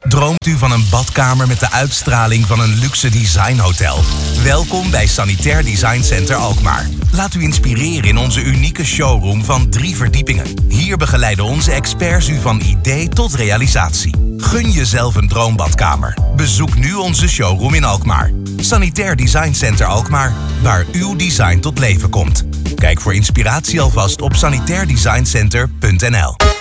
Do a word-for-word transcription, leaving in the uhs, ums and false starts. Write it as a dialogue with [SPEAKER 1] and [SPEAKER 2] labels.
[SPEAKER 1] Droomt u van een badkamer met de uitstraling van een luxe designhotel? Welkom bij Sanitair Design Center Alkmaar. Laat u inspireren in onze unieke showroom van drie verdiepingen. Hier begeleiden onze experts u van idee tot realisatie. Gun jezelf een droombadkamer. Bezoek nu onze showroom in Alkmaar. Sanitair Design Center Alkmaar, waar uw design tot leven komt. Kijk voor inspiratie alvast op sanitair design center punt n l.